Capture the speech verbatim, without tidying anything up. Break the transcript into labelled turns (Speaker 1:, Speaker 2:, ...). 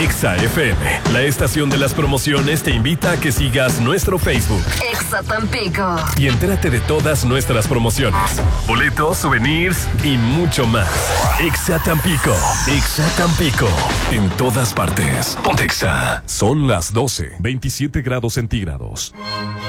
Speaker 1: Exa F M, la estación de las promociones, te invita a que sigas nuestro Facebook.
Speaker 2: Exa Tampico.
Speaker 1: Y entérate de todas nuestras promociones, boletos, souvenirs y mucho más. Exa Tampico. Exa Tampico. En todas partes. Ponte Exa. Son las doce, veintisiete grados centígrados.